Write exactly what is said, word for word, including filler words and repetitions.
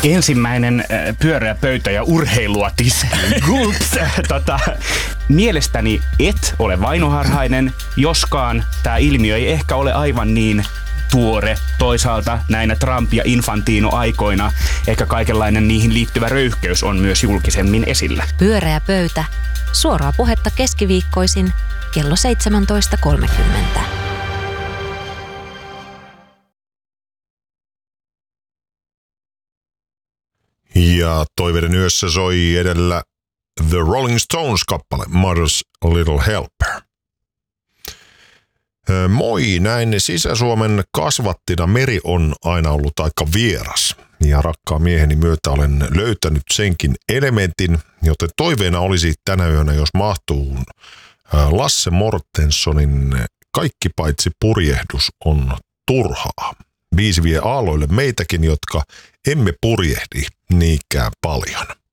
Ensimmäinen äh, pyöreä pöytä ja urheilua tiskiin. Gulps! tota, mielestäni et ole vainoharhainen, joskaan tämä ilmiö ei ehkä ole aivan niin tuore. Toisaalta näinä Trump- ja Infantino-aikoina ehkä kaikenlainen niihin liittyvä röyhkeys on myös julkisemmin esillä. Pyöreä pöytä. Suoraa puhetta keskiviikkoisin kello seitsemäntoista kolmekymmentä. Ja toiveiden yössä soi edellä The Rolling Stones-kappale Mother's Little Helper. Moi, näin Sisä-Suomen kasvattina meri on aina ollut aika vieras. Ja rakkaan mieheni myötä olen löytänyt senkin elementin, joten toiveena olisi tänä yönä, jos mahtuu Lasse Mortensonin Kaikki paitsi purjehdus on turhaa. Biisi vie aalloille meitäkin, jotka emme purjehdi niinkään paljon.